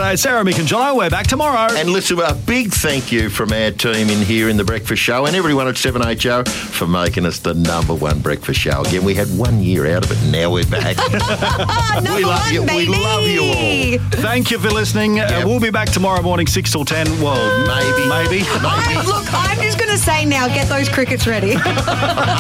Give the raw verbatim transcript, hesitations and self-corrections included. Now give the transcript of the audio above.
G'day, Sarah, Mick and Jono. We're back tomorrow. And listen, a big thank you from our team in here in the Breakfast Show and everyone at seven H O for making us the number one breakfast show. Again, we had one year out of it, and now we're back. Number we love one, you. baby. We love you all. Thank you for listening. Yep. Uh, we'll be back tomorrow morning, six till ten. Well, Maybe. Maybe. I, look, I'm just going to say now, get those crickets ready.